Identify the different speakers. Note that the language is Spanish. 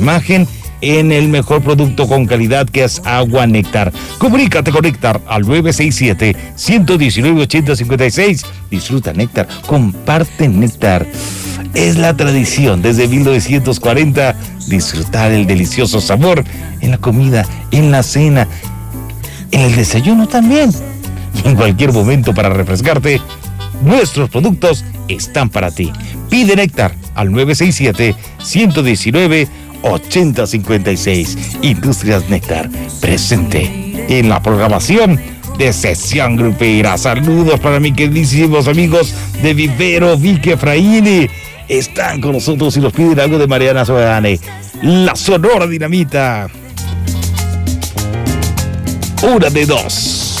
Speaker 1: imagen en el mejor producto con calidad que es Agua Néctar. Comunícate con Néctar al 967-119-8056. Disfruta Néctar, comparte Néctar. Es la tradición desde 1940 disfrutar el delicioso sabor en la comida, en la cena, en el desayuno también. Y en cualquier momento para refrescarte, nuestros productos están para ti. Pide Néctar al 967-119-8056. Industrias Néctar, presente en la programación de Sesión Grupera. Saludos para mis queridísimos amigos de Vivero, Vicky Efraín. Están con nosotros y nos piden algo de Mariana Soedane. La Sonora Dinamita. Una de dos.